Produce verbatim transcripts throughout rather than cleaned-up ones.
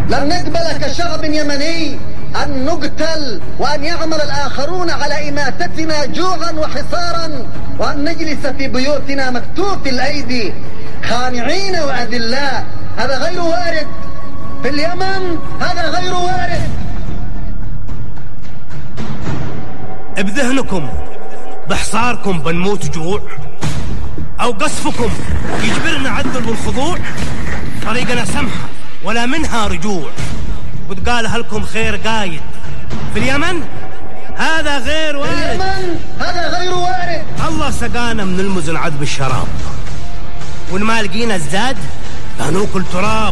لن نقبل كشعب يمني أن نقتل وأن يعمل الآخرون على إماتتنا جوعا وحصارا، وأن نجلس في بيوتنا مكتوف الأيدي خانعين وأذلاء. هذا غير وارد في اليمن، هذا غير وارد. بذهنكم بحصاركم بنموت جوع، أو قصفكم يجبرنا عدل والخضوع؟ طريقنا سمحة ولا منها رجوع، وتقالها لكم خير قايد. في اليمن هذا غير وارد، في اليمن هذا غير وارد. الله سقانا من المزن عذب الشراب، وإن ما لقينا الزاد هنوكل تراب،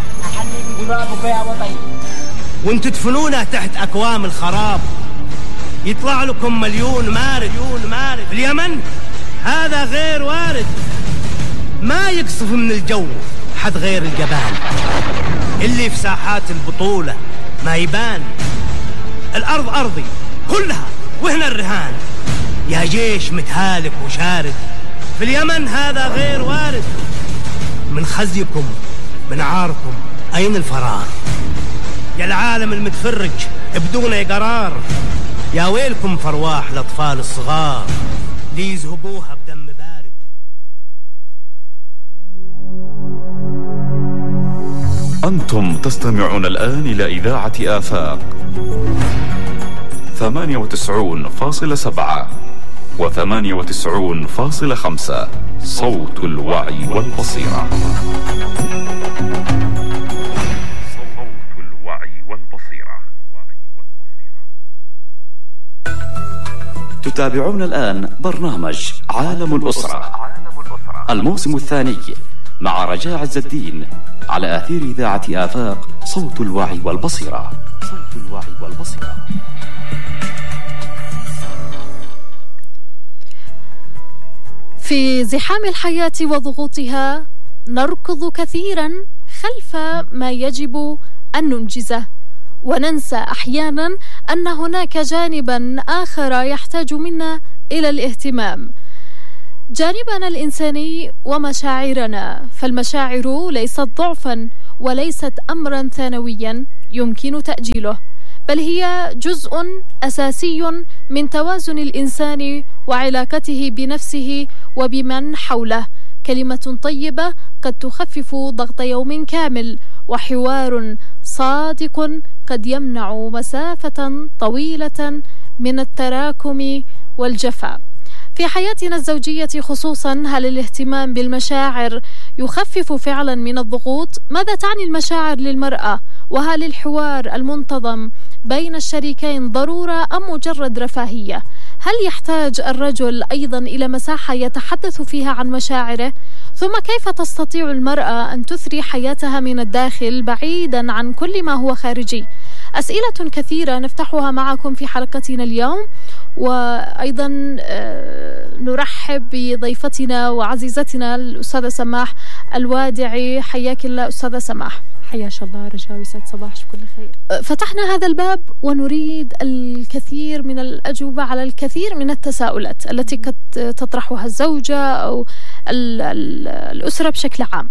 وإن تدفنونا تحت أكوام الخراب يطلع لكم مليون مارد. مارد في اليمن هذا غير وارد. ما يقصف من الجو حد غير الجبال اللي في ساحات البطولة ما يبان. الأرض أرضي كلها وهنا الرهان، يا جيش متهالك وشارد. في اليمن هذا غير وارد. من خزيكم من عاركم أين الفرار؟ يا العالم المتفرج بدون قرار، يا ويلكم فرواح الأطفال الصغار ليزهقوها بدم بارد. أنتم تستمعون الآن إلى إذاعة آفاق ثمانية وتسعون فاصلة سبعة وثمانية وتسعون فاصلة خمسة، صوت الوعي والبصيرة. صوت الوعي والبصيرة. تتابعون الآن برنامج عالم الأسرة الموسم الثاني مع رجاء عز الدين على أثير إذاعة آفاق صوت الوعي والبصيرة. صوت الوعي والبصيرة. في زحام الحياة وضغوطها نركض كثيرا خلف ما يجب أن ننجزه، وننسى أحيانا أن هناك جانبا آخر يحتاج منا إلى الاهتمام، جانبنا الإنساني ومشاعرنا. فالمشاعر ليست ضعفا وليست أمرا ثانويا يمكن تأجيله، بل هي جزء أساسي من توازن الإنسان وعلاقته بنفسه وبمن حوله. كلمة طيبة قد تخفف ضغط يوم كامل، وحوار صادق قد يمنع مسافة طويلة من التراكم والجفاء. في حياتنا الزوجية خصوصا، هل الاهتمام بالمشاعر يخفف فعلا من الضغوط؟ ماذا تعني المشاعر للمرأة؟ وهل الحوار المنتظم بين الشريكين ضرورة أم مجرد رفاهية؟ هل يحتاج الرجل أيضا إلى مساحة يتحدث فيها عن مشاعره؟ ثم كيف تستطيع المرأة أن تثري حياتها من الداخل بعيدا عن كل ما هو خارجي؟ أسئلة كثيرة نفتحها معكم في حلقتنا اليوم، وأيضا نرحب بضيفتنا وعزيزتنا الأستاذة سماح الوادعي. حياك الله أستاذة سماح. حياك الله رجاء، ويسعد صباحك بكل خير. فتحنا هذا الباب ونريد الكثير من الأجوبة على الكثير من التساؤلات التي قد تطرحها الزوجة أو الأسرة بشكل عام.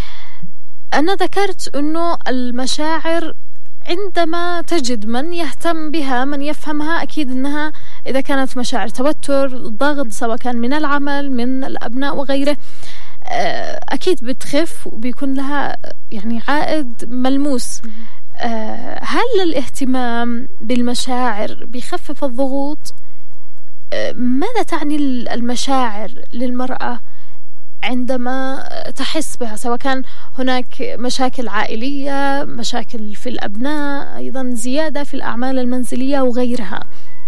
أنا ذكرت أنه المشاعر عندما تجد من يهتم بها، من يفهمها، أكيد أنها إذا كانت مشاعر توتر، ضغط، سواء كان من العمل، من الأبناء وغيره، أكيد بتخف وبيكون لها يعني عائد ملموس. هل الاهتمام بالمشاعر بيخفف الضغوط؟ ماذا تعني المشاعر للمرأة عندما تحس بها، سواء كان هناك مشاكل عائلية، مشاكل في الأبناء، أيضا زيادة في الأعمال المنزلية وغيرها؟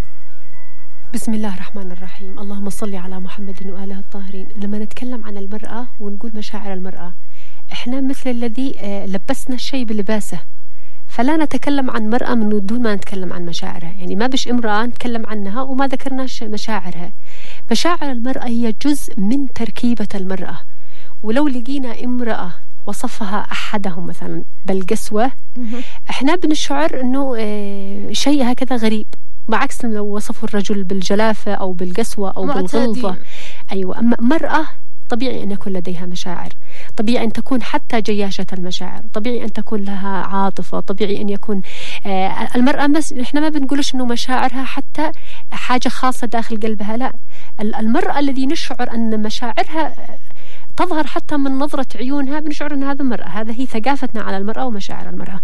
بسم الله الرحمن الرحيم. اللهم صل على محمد وآله الطاهرين. لما نتكلم عن المرأة ونقول مشاعر المرأة، احنا مثل الذي لبسنا الشيء بلباسه، فلا نتكلم عن مرأة من دون ما نتكلم عن مشاعرها. يعني ما بش امرأة نتكلم عنها وما ذكرناش مشاعرها. مشاعر المرأة هي جزء من تركيبة المرأة، ولو لقينا امرأة وصفها أحدهم مثلا بالقسوة، احنا بنشعر انه اه شيء هكذا غريب، بعكس لو وصفوا الرجل بالجلافة أو بالقسوة أو بالغلظة. أيوة. أما مرأة طبيعي أن يكون لديها مشاعر، طبيعي أن تكون حتى جياشة المشاعر، طبيعي أن تكون لها عاطفة، طبيعي أن يكون آه المرأة بس إحنا ما بنقولش أنه مشاعرها حتى حاجة خاصة داخل قلبها، لا، المرأة الذي نشعر أن مشاعرها تظهر حتى من نظرة عيونها بنشعر أن هذا المرأة، هذا هي ثقافتنا على المرأة ومشاعر المرأة.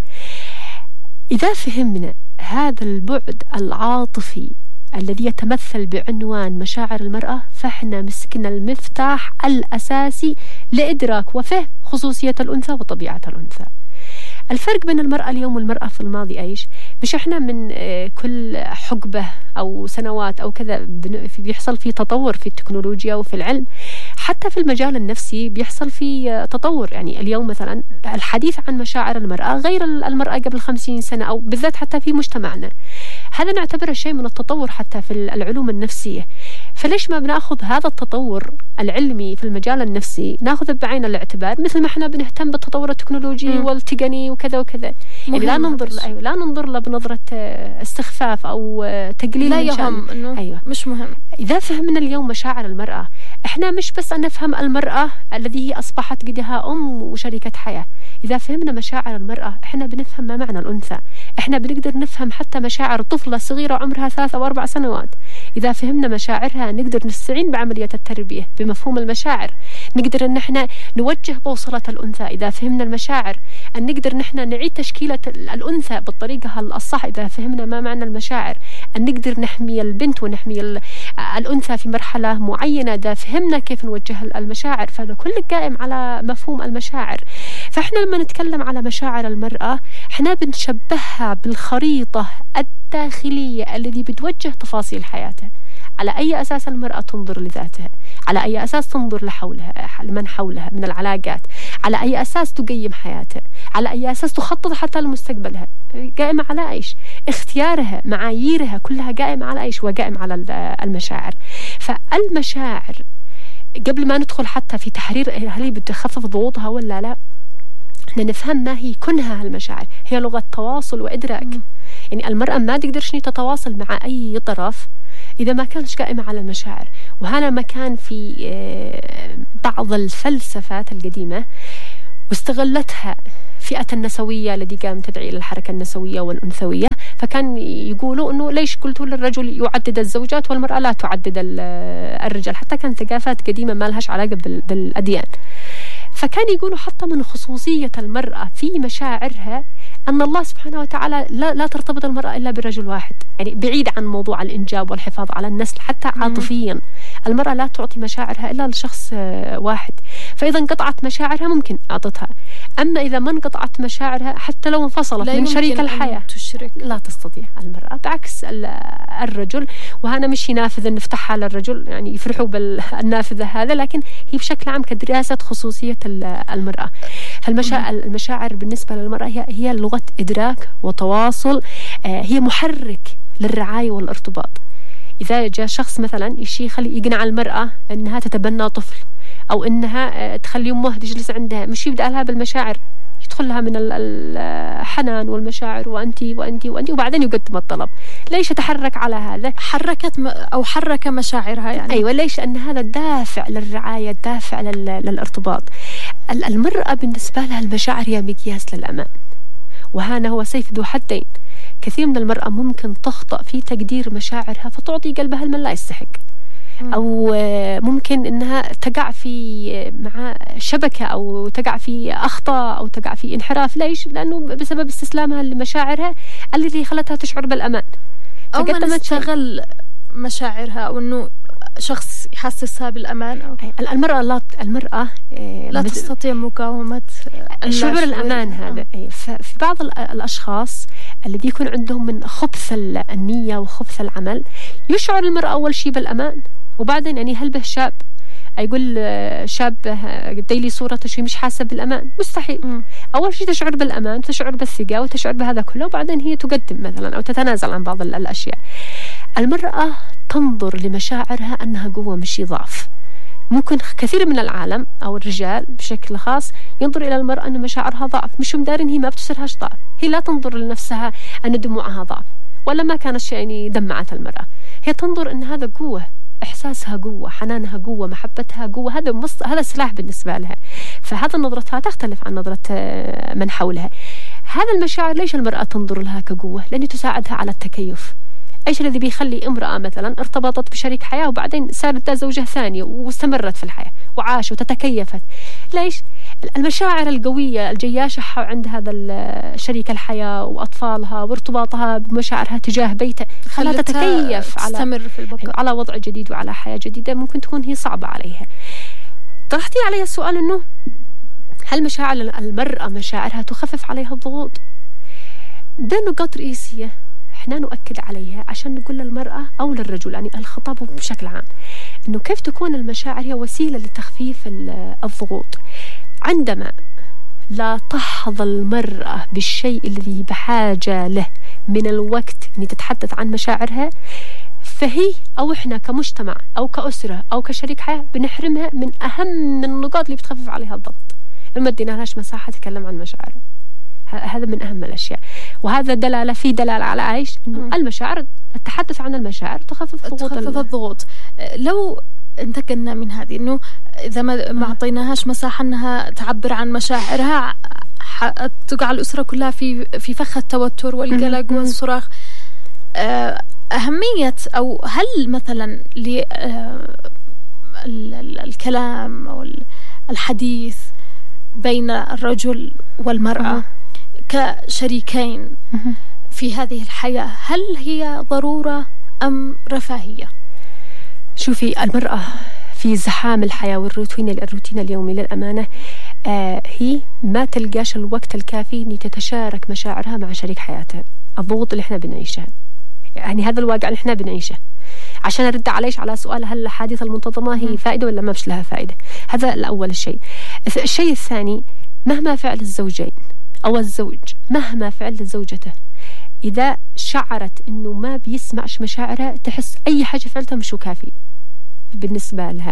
إذا فهمنا هذا البعد العاطفي الذي يتمثل بعنوان مشاعر المرأة، فإحنا مسكنا المفتاح الأساسي لإدراك وفهم خصوصية الأنثى وطبيعة الأنثى. الفرق بين المرأة اليوم والمرأة في الماضي ايش؟ مش احنا من كل حقبة او سنوات او كذا بيحصل في تطور في التكنولوجيا وفي العلم، حتى في المجال النفسي بيحصل في تطور. يعني اليوم مثلا الحديث عن مشاعر المرأة غير المرأة قبل خمسين سنة، او بالذات حتى في مجتمعنا، هذا نعتبره شيء من التطور حتى في العلوم النفسية. فليش ما بناخذ هذا التطور العلمي في المجال النفسي ناخذه بعين الاعتبار، مثل ما احنا بنهتم بالتطور التكنولوجي م. والتقني وكذا وكذا. يعني لا ننظر ل... أيوة لا ننظر له بنظرة استخفاف او تقليل لا من يهم انه أيوة. مش مهم. اذا فهمنا اليوم مشاعر المرأة، احنا مش بس ان نفهم المرأة الذي هي اصبحت قدها ام وشريكة حياة، إذا فهمنا مشاعر المرأة إحنا بنفهم ما معنى الأنثى، إحنا بنقدر نفهم حتى مشاعر طفلة صغيرة عمرها ثلاث أو أربع سنوات. إذا فهمنا مشاعرها نقدر نستعين بعملية التربية بمفهوم المشاعر، نقدر أن إحنا نوجه بوصلة الأنثى. إذا فهمنا المشاعر أن نقدر نحن نعيد تشكيلة الأنثى بالطريقة الصح. إذا فهمنا ما معنى المشاعر أن نقدر نحمي البنت ونحمي الأنثى في مرحلة معينة. إذا فهمنا كيف نوجه المشاعر، فهذا كله قائم على مفهوم المشاعر. فإحنا لما نتكلم على مشاعر المرأة إحنا بنشبهها بالخريطة الداخلية الذي بتوجه تفاصيل حياتها. على أي أساس المرأة تنظر لذاتها، على أي أساس تنظر لحولها لمن حولها من العلاقات، على أي أساس تقيم حياتها، على أي أساس تخطط حتى لمستقبلها، قائمة على إيش؟ اختيارها، معاييرها كلها قائمة على إيش؟ وقائم على المشاعر. فالمشاعر قبل ما ندخل حتى في تحرير هل هي بتخفف ضغوطها ولا لا، احنا نفهم ما هي كنها المشاعر. هي لغة تواصل وإدراك. م. يعني المرأة ما تقدرش تتواصل مع أي طرف إذا ما كانش قائمة على المشاعر. وهذا ما كان في بعض الفلسفات القديمة واستغلتها فئة النسوية التي قامت تدعي إلى الحركة النسوية والأنثوية. فكان يقولوا إنه ليش قلتوا للرجل يعدد الزوجات والمرأة لا تعدد الرجال، حتى كان ثقافات قديمة ما لهاش علاقة بالأديان. فكان يقولوا حتى من خصوصية المرأة في مشاعرها أن الله سبحانه وتعالى لا, لا ترتبط المرأة إلا برجل واحد، يعني بعيد عن موضوع الإنجاب والحفاظ على النسل. حتى عاطفيا المرأة لا تعطي مشاعرها إلا لشخص واحد، فإذا انقطعت مشاعرها ممكن أعطتها. أما إذا ما انقطعت مشاعرها حتى لو انفصلت من شريك الحياة تشرك. لا تستطيع المرأة، بعكس الرجل. وهنا مش نافذة نفتحها للرجل يعني يفرحوا بالنافذة هذا، لكن هي بشكل عام كدراسة خصوصية المرأة. فالمشاعر بالنسبة للمرأة هي, هي لغة إدراك وتواصل، هي محرك للرعاية والارتباط. إذا جاء شخص مثلا يشي يخلي يقنع المرأة أنها تتبنى طفل أو أنها تخلي أمها تجلس عندها، مش يبدأ لها بالمشاعر، يدخل لها من الحنان والمشاعر وأنتي وأنتي وأنتي، وبعدين يقدم الطلب. ليش تحرك على هذا؟ حركت م... أو حرك مشاعرها يعني. أيوة، ليش؟ أن هذا دافع للرعاية، دافع لل... للارتباط. المرأة بالنسبة لها المشاعر هي مقياس للأمان، وهذا هو سيف ذو حدين. كثير من المرأة ممكن تخطأ في تقدير مشاعرها فتعطي قلبها لمن لا يستحق، أو ممكن أنها تقع في مع شبكة أو تقع في أخطاء أو تقع في انحراف. ليش؟ لأنه بسبب استسلامها لمشاعرها التي خلتها تشعر بالأمان، أو من استغل مشاعرها، أو أنه شخص يحسسها بالأمان. أو المرأة لا المرأة لا تستطيع مقاومة شعور الأمان هذا. في بعض الأشخاص الذي يكون عندهم من خبث النية وخبث العمل يشعر المرأة أول شيء بالأمان، وبعدين يعني هل به شاب يقول شاب ديلي صورة تشوي مش حاسة بالأمان؟ مستحيل. م. أول شيء تشعر بالأمان، تشعر بالثقة وتشعر بهذا كله، وبعدين هي تقدم مثلا أو تتنازل عن بعض الأشياء. المرأة تنظر لمشاعرها أنها قوة مش ضعف. ممكن كثير من العالم أو الرجال بشكل خاص ينظر إلى المرأة أن مشاعرها ضعف، مش مدارين هي ما بتصيرهاش ضعف. هي لا تنظر لنفسها أن دموعها ضعف، ولا ما كانت شيء يعني دمعت المرأة. هي تنظر أن هذا قوة، إحساسها قوة، حنانها قوة، محبتها قوة، هذا مص... هذا سلاح بالنسبة لها. فهذا نظرتها تختلف عن نظرة من حولها. هذا المشاعر ليش المرأة تنظر لها كقوة؟ لأن تساعدها على التكيف. ايش الذي بيخلي امرأة مثلا ارتبطت بشريك حياة وبعدين صارت زوجة ثانية واستمرت في الحياة وعاشت وتتكيفت؟ ليش؟ المشاعر القوية الجياشة عند هذا شريك الحياة وأطفالها وارتباطها بمشاعرها تجاه بيتها خلتها تتكيف على في على وضع جديد وعلى حياة جديدة ممكن تكون هي صعبة عليها. طرحتي علي السؤال إنه هل مشاعر المرأة مشاعرها تخفف عليها الضغوط؟ ده نقاط رئيسية احنا نؤكد عليها عشان نقول للمرأة أو للرجل، يعني الخطاب بشكل عام، إنه كيف تكون المشاعر هي وسيلة لتخفيف الضغوط. عندما لا تحظى المرأة بالشيء الذي بحاجة له من الوقت أن تتحدث عن مشاعرها، فهي أو إحنا كمجتمع أو كأسرة أو كشريك حياة بنحرمها من أهم النقاط اللي بتخفف عليها الضغط. ما ادينا لهاش مساحة تتكلم عن مشاعرها. هذا من أهم الأشياء، وهذا دلالة في دلالة على عايش إنه المشاعر، التحدث عن المشاعر تخفف ضغوط تخفف الضغوط. لو انتقلنا من هذه إنه إذا ما ما أعطيناهاش مساحة أنها تعبر عن مشاعرها تقع الأسرة كلها في في فخ التوتر والقلق والصراخ. أهمية أو هل مثلا الكلام أو الحديث بين الرجل والمرأة كشريكين في هذه الحياة هل هي ضرورة أم رفاهية؟ شوفي، المرأة في زحام الحياة والروتين الروتين اليومي للأمانة آه هي ما تلقاش الوقت الكافي أن تتشارك مشاعرها مع شريك حياتها. الضغوط اللي احنا بنعيشها، يعني هذا الواقع اللي احنا بنعيشه. عشان أرد عليش على سؤال هل الأحاديث المنتظمة هي فائدة ولا ما بش لها فائدة، هذا الأول الشيء. الشيء الثاني، مهما فعل الزوجين أو الزوج مهما فعل زوجته، إذا شعرت إنه ما بيسمعش مشاعرها تحس أي حاجة فعلتها مش كافي بالنسبة لها.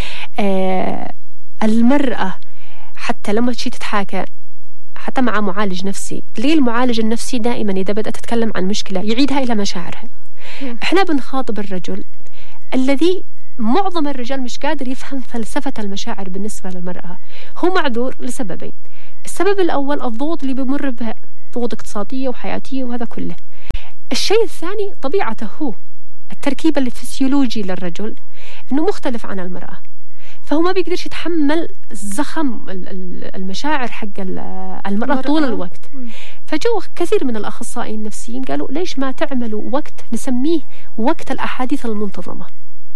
آه المرأة حتى لما تشي تتحاكى حتى مع معالج نفسي، ليه المعالج النفسي دائما إذا بدأت تتكلم عن مشكلة يعيدها إلى مشاعرها. إحنا بنخاطب الرجل الذي معظم الرجال مش قادر يفهم فلسفة المشاعر بالنسبة للمرأة. هو معذور لسببين. السبب الأول الضغوط اللي بمر بها، ضغوط اقتصادية وحياتية وهذا كله. الشيء الثاني طبيعته هو التركيب الفسيولوجي للرجل إنه مختلف عن المرأة، فهو ما بيقدرش يتحمل زخم المشاعر حق المرأة طول الوقت. فجو كثير من الأخصائيين النفسيين قالوا ليش ما تعملوا وقت نسميه وقت الأحاديث المنتظمة.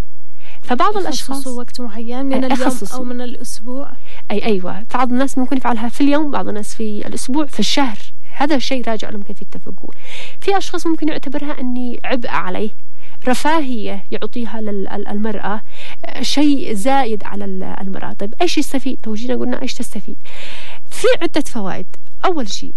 فبعض الأشخاص وقت معين من اليوم أو من الأسبوع. أي أيوة، بعض الناس ممكن يفعلها في اليوم، بعض الناس في الأسبوع، في الشهر. هذا الشيء راجع لهم كيف يتفقوا. في أشخاص ممكن يعتبرها أني عبء عليه، رفاهية يعطيها للمرأة، شيء زائد على المرأة. طيب إيش يستفيد؟ توجينا قلنا إيش تستفيد؟ في عدة فوائد. أول شيء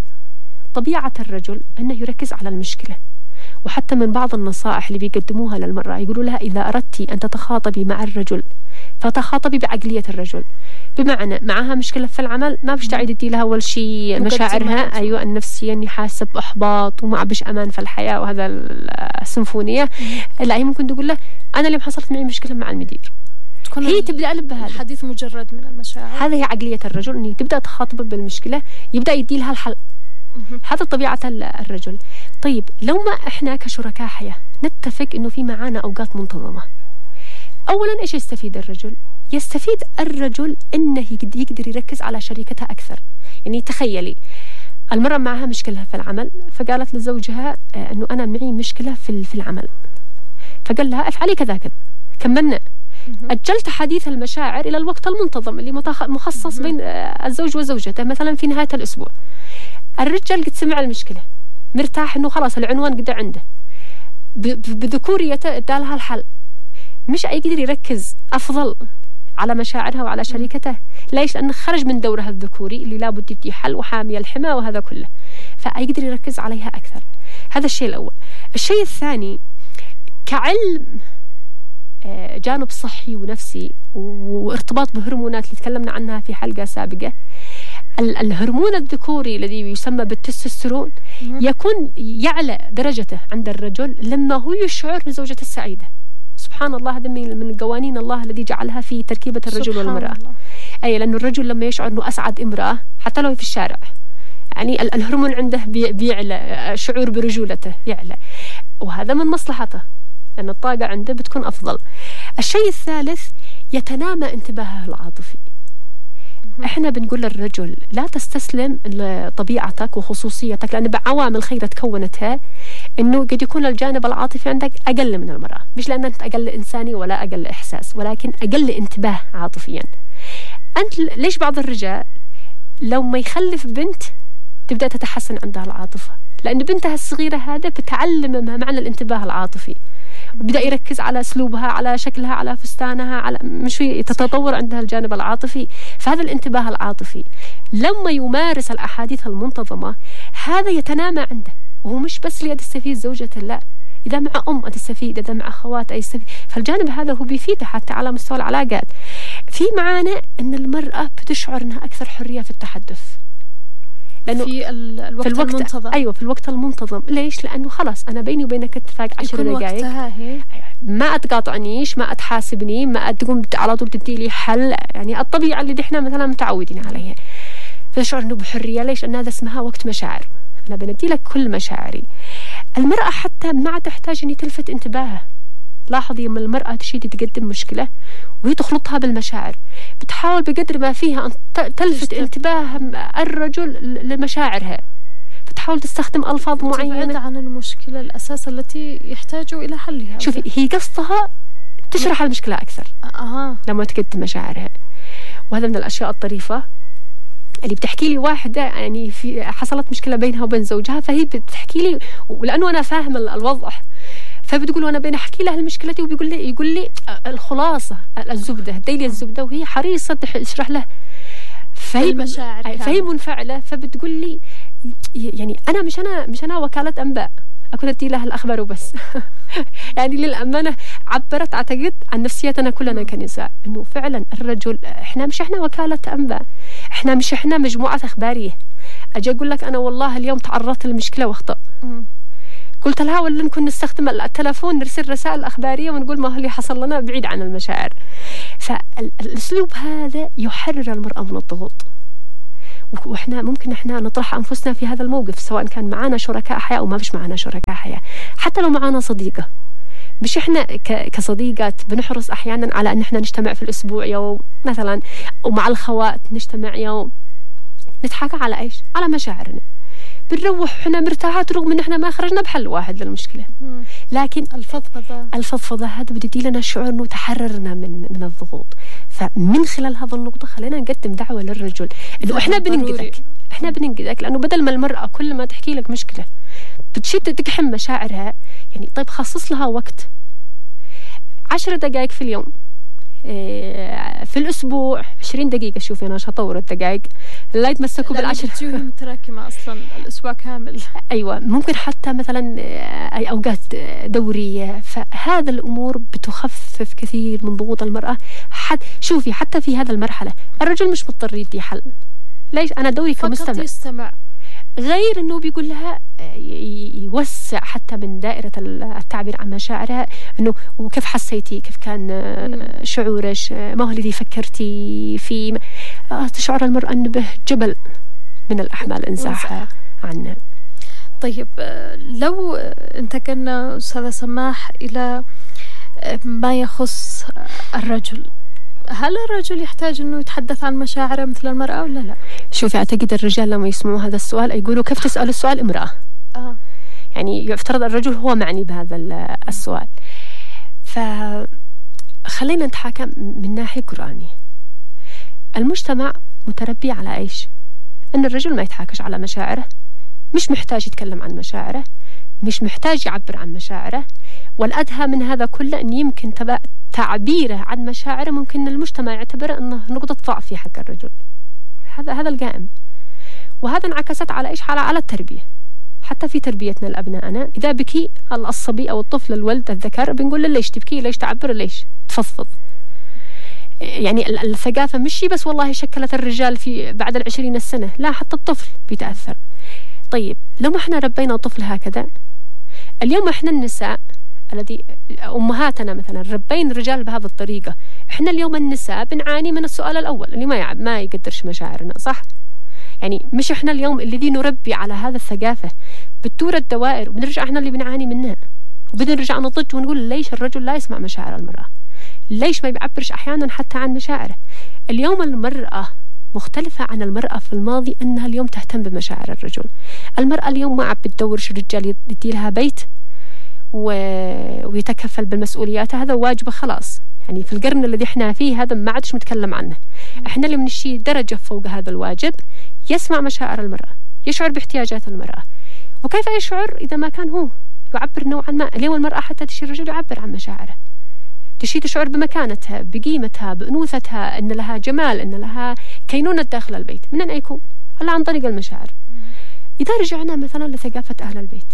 طبيعة الرجل أنه يركز على المشكلة، وحتى من بعض النصائح اللي بيقدموها للمرأة يقولوا لها إذا أردتي أن تتخاطبي مع الرجل فتخاطبي بعقلية الرجل، بمعنى معها مشكلة في العمل ما بش تعيد تدي لها أول شيء مشاعرها أيوة النفسية إني حاسة بإحباط وما بش أمان في الحياة وهذا السيمفونية. لا، هي ممكن تقول له أنا اللي حصلت معي مشكلة مع المدير، هي تبدأ قلب بهذا الحديث مجرد من المشاعر. هذا هي عقلية الرجل، إني تبدأ تخاطب بالمشكلة يبدأ يدي لها الحل. هذا طبيعة الرجل. طيب لو ما إحنا كشركاء حياة نتفق إنه في معانا أوقات منتظمة، أولا إيش يستفيد الرجل؟ يستفيد الرجل إنه يقدر يركز على شريكتها أكثر. يعني تخيلي المرأة معها مشكلة في العمل، فقالت لزوجها إنه أنا معي مشكلة في في العمل، فقال لها افعلي كذا كذا، كملنا. أجلت حديث المشاعر إلى الوقت المنتظم اللي مخصص بين الزوج وزوجته، مثلا في نهاية الأسبوع. الرجال قد سمع المشكلة، مرتاح إنه خلاص العنوان قد عنده، بذكوريته ادالها الحل، مش يقدر يركز أفضل على مشاعرها وعلى شريكته. ليش؟ لأنه خرج من دورها الذكوري اللي لابد يدي حل وحامي الحمى وهذا كله، فيقدر يركز عليها أكثر. هذا الشيء الأول. الشيء الثاني كعلم جانب صحي ونفسي وارتباط بهرمونات اللي تكلمنا عنها في حلقة سابقة. الهرمون الذكوري الذي يسمى بالتستوستيرون يكون يعلى درجته عند الرجل لما هو يشعر بزوجته السعيدة. سبحان الله هذا من من قوانين الله الذي جعلها في تركيبة الرجل والمرأة. أي لأنه الرجل لما يشعر أنه أسعد امرأة حتى لو في الشارع، يعني الهرمون عنده بيعلى، شعور برجولته يعلى، وهذا من مصلحته لأن الطاقة عنده بتكون أفضل. الشيء الثالث يتنامى انتباهه العاطفي. احنا بنقول للرجل لا تستسلم لطبيعتك وخصوصيتك، لأن بعوامل خيرة تكونتها انه قد يكون الجانب العاطفي عندك اقل من المرأة، مش لأن انت اقل انساني ولا اقل احساس، ولكن اقل انتباه عاطفيا. انت ليش بعض الرجال لو ما يخلف بنت تبدأ تتحسن عندها العاطفة؟ لأن بنتها الصغيرة هذا بتعلم معنى الانتباه العاطفي، بدأ يركز على أسلوبها، على شكلها، على فستانها، على مش تتطور عندها الجانب العاطفي. فهذا الانتباه العاطفي لما يمارس الأحاديث المنتظمة هذا يتنامى عنده، وهو مش بس ليد يستفيد زوجته، لا، إذا مع أم تستفيد، إذا مع أخوات يستفيد. فالجانب هذا هو بيفيده حتى على مستوى العلاقات. في معانا أن المرأة بتشعر أنها أكثر حرية في التحدث لأنه في الوقت في الوقت المنتظم. أيوة في الوقت المنتظم. ليش؟ لأنه خلاص أنا بيني وبينك اتفاق عشر دقائق، ما أتقاطعنيش، ما أتحاسبني، ما تقوم على طول تدي لي حل، يعني الطبيعة اللي احنا مثلا متعودين عليها. فشعر إنه بحرية. ليش؟ لأن هذا اسمها وقت مشاعر، أنا بندي لك كل مشاعري. المرأة حتى ما تحتاج إني تلفت انتباهها. لاحظي لما المرأة تشي تقدم مشكلة وهي تخلطها بالمشاعر، بتحاول بقدر ما فيها أن تلفت انتباه الرجل لمشاعرها، بتحاول تستخدم ألفاظ معينة تبعد عن المشكلة الأساس التي يحتاج إلى حلها. شوفي هي قصدها تشرح المشكلة أكثر أه. لما تقدم مشاعرها. وهذا من الأشياء الطريفة اللي بتحكي لي واحدة يعني في حصلت مشكلة بينها وبين زوجها، فهي بتحكي لي ولأنه أنا فاهم الوضع، فبتقول وانا بين احكي لها المشكله دي وبيقول لي يقول لي الخلاصه الزبده ديلي الزبده، وهي حريصه تشرح له. فهي المشاعر فهي منفعله، فبتقول لي يعني انا مش انا مش انا وكاله انباء اكون ادي لها الاخبار وبس. يعني للامانه عبرت اعتقد عن نفسيتنا كلنا كنساء، انه فعلا الرجل احنا مش احنا وكاله انباء، احنا مش احنا مجموعه اخباريه اجي اقول لك انا والله اليوم تعرضت لمشكله واخطأ، قلت لها ولا نكون نستخدم التلفون نرسل رسائل أخبارية ونقول ما هو اللي حصل لنا، بعيد عن المشاعر. فالأسلوب هذا يحرر المرأة من الضغوط، وإحنا ممكن إحنا نطرح أنفسنا في هذا الموقف سواء كان معنا شركاء حياة أو ما فيش معنا شركاء حياة. حتى لو معنا صديقة، مش إحنا كصديقات بنحرص أحيانا على أن إحنا نجتمع في الأسبوع يوم مثلا، ومع الخوات نجتمع يوم نتحاكى على إيش؟ على مشاعرنا، بنروح احنا مرتاحات رغم ان احنا ما خرجنا بحل واحد للمشكله. لكن الفضفضه الفضفضه هذا بدي لنا شعور انه تحررنا من من الضغوط. فمن خلال هذا النقطه خلينا نقدم دعوه للرجل انه احنا بننقذك، احنا بننقذك، لانه بدل ما المراه كل ما تحكي لك مشكله بتشي تقحم مشاعرها، يعني طيب خصص لها وقت عشر دقائق في اليوم، في الأسبوع عشرين دقيقة. شوفي أنا شطور الدقائق لا يتمسكوا بالعشر، لا متراكمة أصلا الأسبوع كامل. أيوة ممكن حتى مثلا أي أوقات دورية. فهذا الأمور بتخفف كثير من ضغوط المرأة. حد شوفي حتى في هذا المرحلة الرجل مش مضطر يدي حل. ليش؟ أنا دوري كمستمع، فقط يستمع، غير أنه بيقول لها يوسع حتى من دائرة التعبير عن مشاعرها، أنه وكيف حسيتي، كيف كان شعورك، ما هو الذي فكرتي فيه. تشعر المرأة أنه به جبل من الأحمال انزاحها عنه. طيب لو انتقلنا أستاذة سماح إلى ما يخص الرجل، هل الرجل يحتاج أنه يتحدث عن مشاعره مثل المرأة ولا لا؟ شوفي أعتقد الرجال لما يسمعوا هذا السؤال يقولوا كيف تسأل السؤال امرأة؟ آه. يعني يفترض الرجل هو معني بهذا السؤال. فخلينا نتحاكم من ناحية قرآنية. المجتمع متربي على إيش؟ أن الرجل ما يتحاكش على مشاعره، مش محتاج يتكلم عن مشاعره، مش محتاج يعبر عن مشاعره. والأدهى من هذا كله أن يمكن تبع تعبيره عن مشاعره ممكن المجتمع يعتبره أنه نقطة ضعف في حق الرجل. هذا هذا القائم. وهذا انعكست على إيش؟ على على التربية. حتى في تربيتنا لأبنائنا إذا بكي الصبي أو الطفل الولد الذكر بنقول له ليش تبكي، ليش تعبر، ليش تفضفض. يعني الثقافة مش بس والله شكلت الرجال في بعد العشرين السنة، لا حتى الطفل بيتأثر. طيب لو ما احنا ربينا طفل هكذا، اليوم احنا النساء الذي أمهاتنا مثلا ربين الرجال بهذه الطريقة. إحنا اليوم النساء بنعاني من السؤال الأول اللي ما يعب ما يقدرش مشاعرنا، صح؟ يعني مش إحنا اليوم الذي نربي على هذا الثقافة بتدور الدوائر، وبنرجع إحنا اللي بنعاني منها، وبنرجع نضج ونقول ليش الرجل لا يسمع مشاعر المرأة؟ ليش ما بيعبرش أحيانا حتى عن مشاعره؟ اليوم المرأة مختلفة عن المرأة في الماضي، أنها اليوم تهتم بمشاعر الرجل. المرأة اليوم ما عم بتدورش الرجال يدي لها بيت و... ويتكفل بالمسؤوليات، هذا واجبه خلاص. يعني في القرن الذي احنا فيه هذا ما عادش نتكلم عنه. احنا اللي بنشي درجة فوق هذا الواجب، يسمع مشاعر المرأة، يشعر باحتياجات المرأة. وكيف يشعر إذا ما كان هو يعبر نوعا ما؟ اليوم المرأة حتى تشي الرجل يعبر عن مشاعره، تشي تشعر بمكانتها، بقيمتها، بأنوثتها، أن لها جمال، أن لها كينونة داخل البيت. من أين يكون؟ إلا عن طريق المشاعر. إذا رجعنا مثلا لثقافة أهل البيت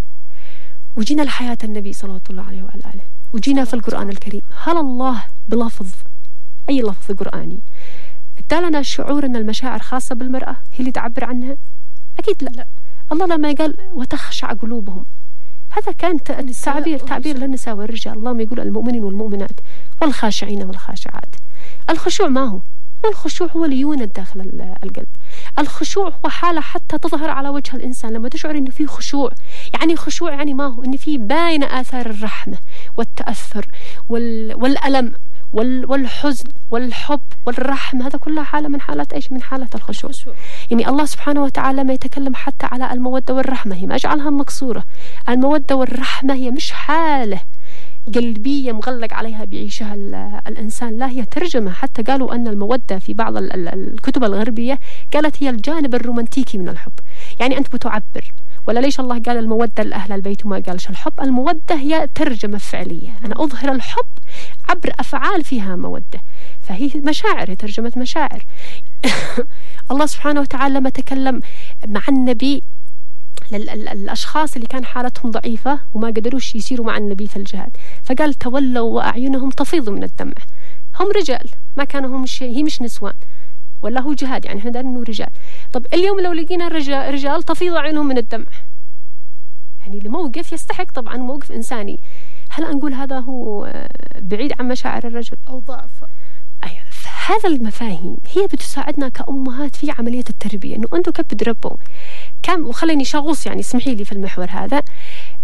وجينا لحياة النبي صلى الله عليه وعلى آله، وجينا في القرآن الكريم، هل الله بلفظ أي لفظ قرآني ادالنا الشعور أن المشاعر خاصة بالمرأة هي اللي تعبر عنها؟ أكيد لا. لا. الله لما قال وتخشع قلوبهم، هذا كان تعبير تعبير للنساء والرجال. الله ما يقول المؤمنين والمؤمنات والخاشعين والخاشعات. الخشوع ما هو؟ والخشوع هو ليونة داخل القلب. الخشوع هو حالة حتى تظهر على وجه الإنسان. لما تشعر إنه في خشوع، يعني خشوع يعني ما هو؟ إن في باين آثار الرحمة والتأثر وال... والألم وال... والحزن والحب والرحمة، هذا كلها حالة من حالات إيش؟ من حالات الخشوع. الخشوع. يعني الله سبحانه وتعالى ما يتكلم حتى على المودة والرحمة، هي ما جعلها مكسورة. المودة والرحمة هي مش حالة قلبية مغلق عليها بيعيشها الإنسان، لا، هي ترجمة. حتى قالوا أن المودة في بعض الكتب الغربية قالت هي الجانب الرومانتيكي من الحب. يعني أنت بتعبر، ولا ليش الله قال المودة لأهل البيت وما قالش الحب؟ المودة هي ترجمة فعلية، أنا أظهر الحب عبر أفعال فيها مودة، فهي مشاعر، هي ترجمة مشاعر. الله سبحانه وتعالى لما تكلم مع النبي للأشخاص اللي كان حالتهم ضعيفة وما قدروش يسيروا مع النبي في الجهاد، فقال تولوا وأعينهم تفيض من الدمع. هم رجال، ما كانوا هم شيء، هي مش نسوان ولا هو جهاد، يعني احنا دارين انه رجال. طب اليوم لو لقينا رجال, رجال تفيض أعينهم من الدمع، يعني لموقف يستحق طبعا موقف إنساني، هل نقول هذا هو بعيد عن مشاعر الرجل أو ضعف؟ أيوة. هذا المفاهيم هي بتساعدنا كأمهات في عملية التربية، إنه أنتم كيف بتربوا كم. وخليني شغوص يعني اسمحي لي في المحور هذا،